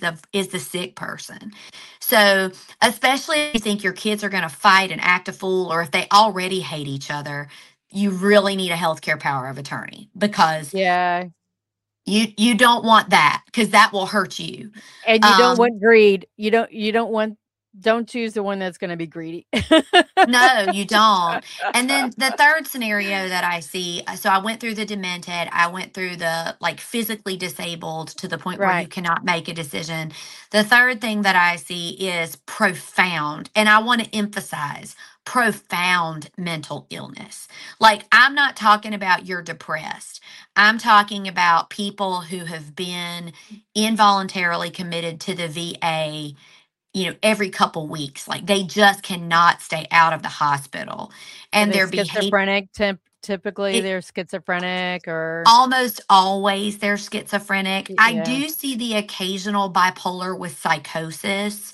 the sick person. So, especially if you think your kids are going to fight and act a fool, or if they already hate each other, you really need a healthcare power of attorney, because Yeah. you don't want that, because that will hurt you. And you don't Um, want greed. Don't choose the one that's gonna be greedy. No, you don't. And then the third scenario that I see, so I went through the demented, I went through the like physically disabled to the point where you Right. cannot make a decision. The third thing that I see is profound, and I want to emphasize profound mental illness. Like, I'm not talking about you're depressed. I'm talking about people who have been involuntarily committed to the VA, every couple weeks. Like, they just cannot stay out of the hospital. Are And they their behavior, schizophrenic? Typically, it they're schizophrenic or almost always they're schizophrenic. I yeah. do see the occasional bipolar with psychosis.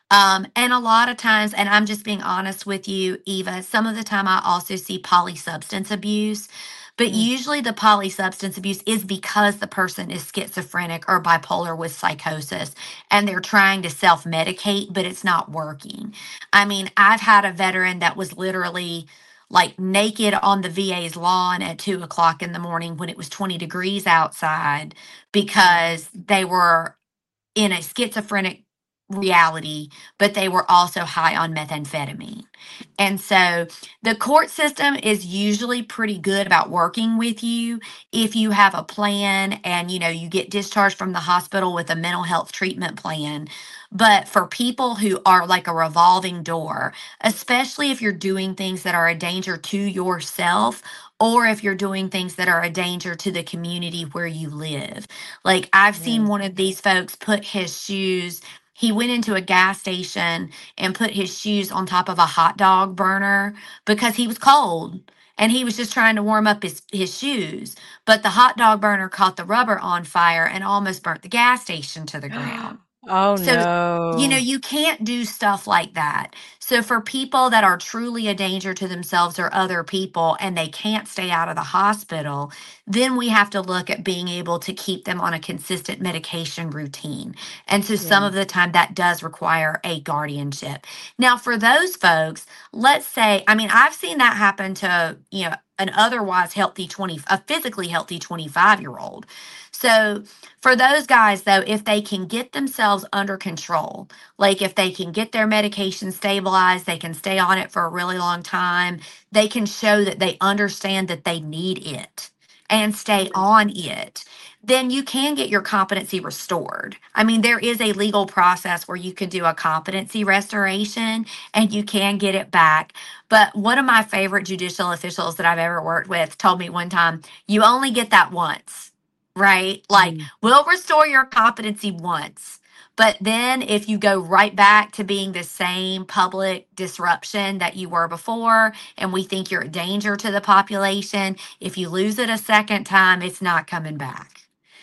And a lot of times, and I'm just being honest with you, Eva, some of the time I also see polysubstance abuse. But Mm, usually the polysubstance abuse is because the person is schizophrenic or bipolar with psychosis, and they're trying to self medicate, but it's not working. I mean, I've had a veteran that was literally like naked on the VA's lawn at 2 o'clock in the morning when it was 20 degrees outside, mm, because they were in a schizophrenic reality, but they were also high on methamphetamine. And so the court system is usually pretty good about working with you if you have a plan, and you get discharged from the hospital with a mental health treatment plan. But for people who are like a revolving door, especially if you're doing things that are a danger to yourself, or if you're doing things that are a danger to the community where you live. Like, I've seen mm. one of these folks put his shoes, he went into a gas station and put his shoes on top of a hot dog burner because he was cold, and he was just trying to warm up his shoes. But the hot dog burner caught the rubber on fire and almost burnt the gas station to the ground. Oh, So, no. you can't do stuff like that. So, for people that are truly a danger to themselves or other people and they can't stay out of the hospital, then we have to look at being able to keep them on a consistent medication routine. And so, some Yeah. of the time that does require a guardianship. Now, for those folks, let's say, I mean, I've seen that happen to, an otherwise healthy a physically healthy 25-year-old. So, for those guys, though, if they can get themselves under control, like if they can get their medication stabilized, they can stay on it for a really long time, they can show that they understand that they need it and stay Mm. on it, then you can get your competency restored. I mean, there is a legal process where you can do a competency restoration and you can get it back. But one of my favorite judicial officials that I've ever worked with told me one time, you only get that once, right? Like, Mm. we'll restore your competency once. But then if you go right back to being the same public disruption that you were before, and we think you're a danger to the population, if you lose it a second time, it's not coming back.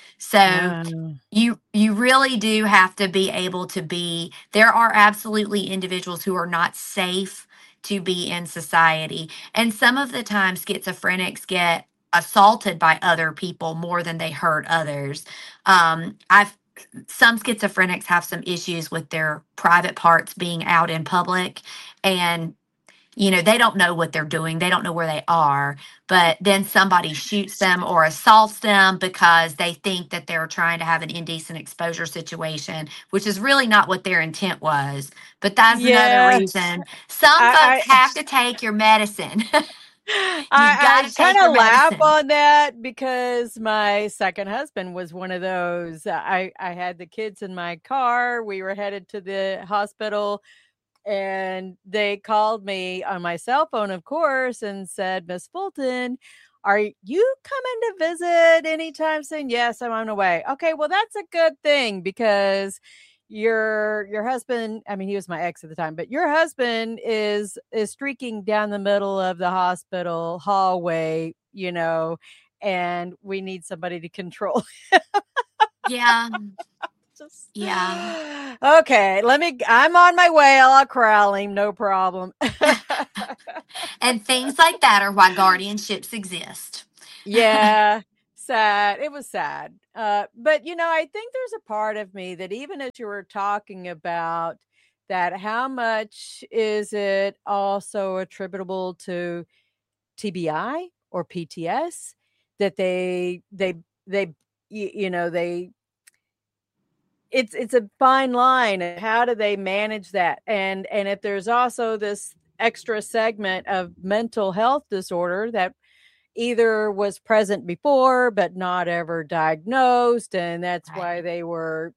So Oh, you really do have to be able to be, there are absolutely individuals who are not safe to be in society. And some of the time schizophrenics get assaulted by other people more than they hurt others. I've Some schizophrenics have some issues with their private parts being out in public, and they don't know what they're doing. They don't know where they are. But then somebody shoots them or assaults them because they think that they're trying to have an indecent exposure situation, which is really not what their intent was. But that's another yeah. reason some folks I have to take your medicine. You've got I to kind take your of laugh medicine. on that because my second husband was one of those. I had the kids in my car. We were headed to the hospital, and they called me on my cell phone, of course, and said, "Miss Fulton, are you coming to visit anytime soon?" "Yes, I'm on the way." "Okay, well, that's a good thing because your husband, I mean, he was my ex at the time, but your husband is streaking down the middle of the hospital hallway, and we need somebody to control." Yeah. Just Yeah. okay, I'm on my way. I'll corral him, no problem. And things like that are why guardianships exist. Yeah. sad. It was sad. But I think there's a part of me that even as you were talking about that, how much is it also attributable to TBI or PTS that they they it's a fine line. How do they manage that? And if there's also this extra segment of mental health disorder that either was present before but not ever diagnosed, and that's why Right. they were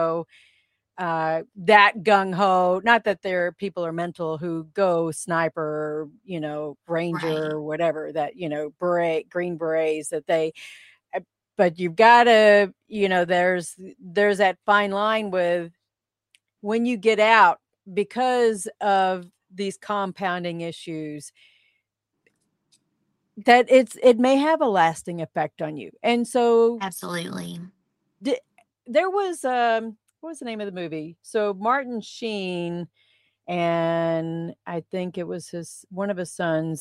that gung-ho. Not that there people are mental who go sniper, ranger Right. or whatever, that beret, green berets, that they uh, but you've got to, there's that fine line with when you get out because of these compounding issues, that it may have a lasting effect on you. And so Absolutely. di there was, what was the name of the movie? So Martin Sheen, and I think it was his one of his sons.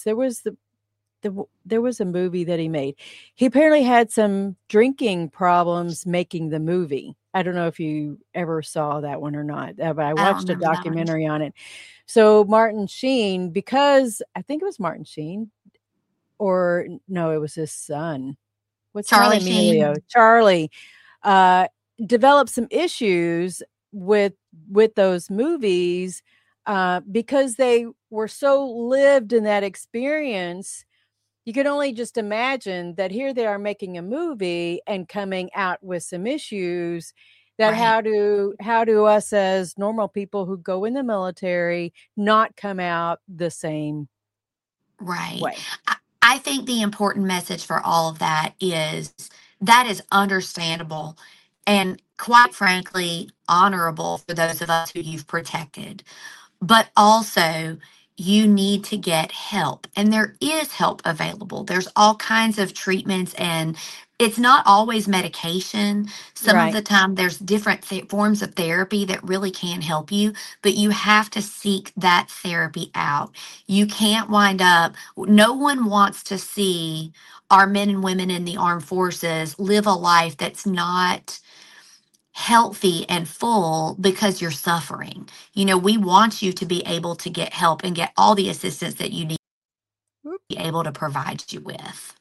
There was a movie that he made. He apparently had some drinking problems making the movie. I don't know if you ever saw that one or not, but I I don't watched a remember that one. documentary on it. So Martin Sheen, because I think it was Martin Sheen, or no, it was his son. What's not Charlie Emilio? Sheen. Charlie, uh, developed some issues with those movies, because they were so lived in that experience. You could only just imagine that here they are making a movie and coming out with some issues, that Right. how do us as normal people who go in the military not come out the same Right. way? I think the important message for all of that is understandable and quite frankly honorable for those of us who you've protected. But also, you need to get help, and there is help available. There's all kinds of treatments, and it's not always medication. Some of Right. the time, there's different forms of therapy that really can help you, but you have to seek that therapy out. You can't wind up, no one wants to see our men and women in the armed forces live a life that's not healthy and full because you're suffering. We want you to be able to get help and get all the assistance that you need Oop. to be able to provide you with.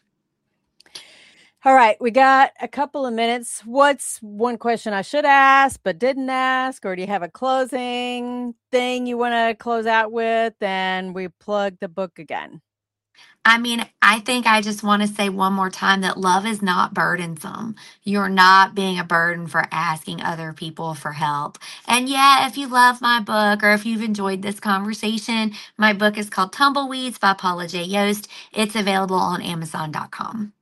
All right, we got a couple of minutes. What's one question I should ask but didn't ask, or do you have a closing thing you want to close out with? And we plug the book again. I mean, I think I just want to say one more time that love is not burdensome. You're not being a burden for asking other people for help. And yeah, if you love my book or if you've enjoyed this conversation, my book is called Tumbleweeds by Paula J. Yost. It's available on Amazon.com.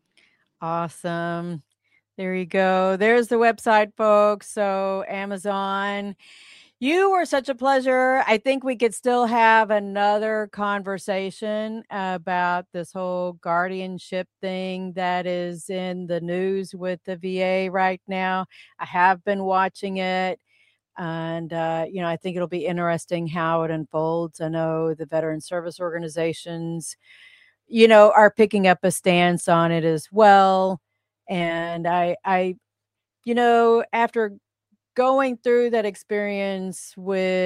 Awesome. There you go. There's the website, folks. So, Amazon. You were such a pleasure. I think we could still have another conversation about this whole guardianship thing that is in the news with the VA right now. I have been watching it, and I think it'll be interesting how it unfolds. I know the veteran service organizations, are picking up a stance on it as well. And after going through that experience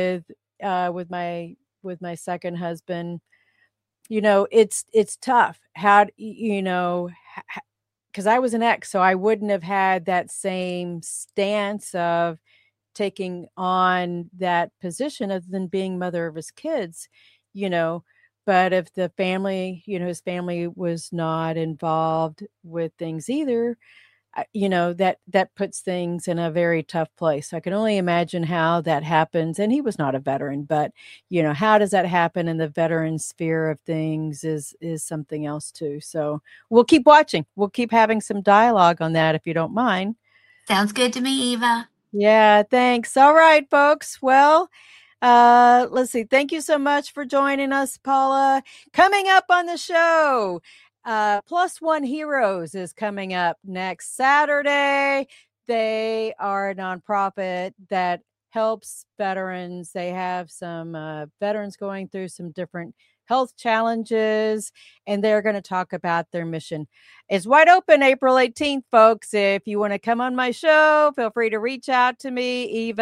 with my second husband, it's tough. How d you know, because I was an ex, so I wouldn't have had that same stance of taking on that position other than being mother of his kids, you know. But if the family, his family was not involved with things either, that puts things in a very tough place. I can only imagine how that happens. And he was not a veteran, but how does that happen in the veteran sphere of things is something else too. So we'll keep watching. We'll keep having some dialogue on that if you don't mind. Sounds good to me, Eva. Yeah, thanks. All right, folks. Well, let's see. Thank you so much for joining us, Paula. Coming up on the show, Plus One Heroes is coming up next Saturday. They are a nonprofit that helps veterans. They have some veterans going through some different health challenges, and they're going to talk about their mission. It's wide open April 18th, folks. If you want to come on my show, feel free to reach out to me,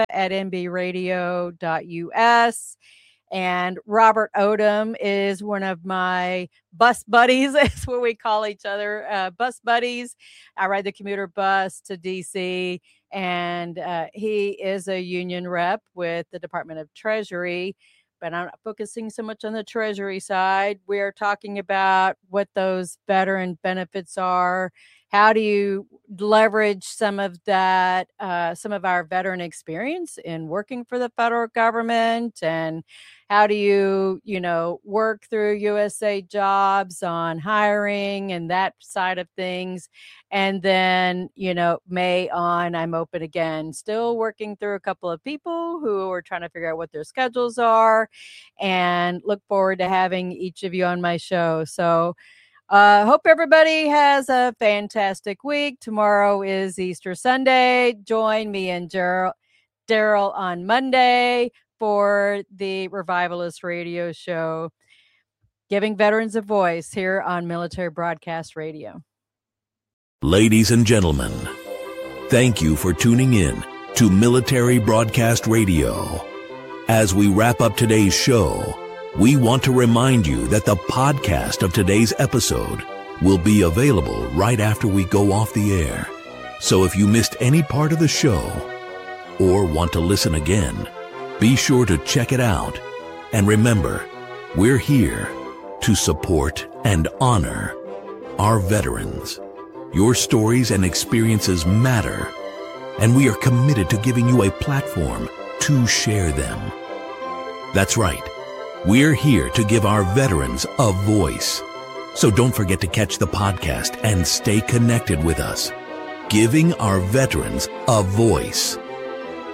eva@nbradio.us. And Robert Odom is one of my bus buddies. That's what we call each other, bus buddies. I ride the commuter bus to DC, and he is a union rep with the Department of Treasury. But I'm not focusing so much on the Treasury side. We are talking about what those veteran benefits are. How do you leverage some of that, some of our veteran experience in working for the federal government? And how do you, work through USA Jobs on hiring and that side of things? And then, May on, I'm open again, still working through a couple of people who are trying to figure out what their schedules are, and look forward to having each of you on my show. So, hope everybody has a fantastic week. Tomorrow is Easter Sunday. Join me and Daryl on Monday for the Revivalist Radio Show, giving veterans a voice here on Military Broadcast Radio. Ladies and gentlemen, thank you for tuning in to Military Broadcast Radio. As we wrap up today's show, we want to remind you that the podcast of today's episode will be available right after we go off the air. So if you missed any part of the show or want to listen again, be sure to check it out. And remember, we're here to support and honor our veterans. Your stories and experiences matter, and we are committed to giving you a platform to share them. That's right. We're here to give our veterans a voice. So don't forget to catch the podcast and stay connected with us. Giving our veterans a voice.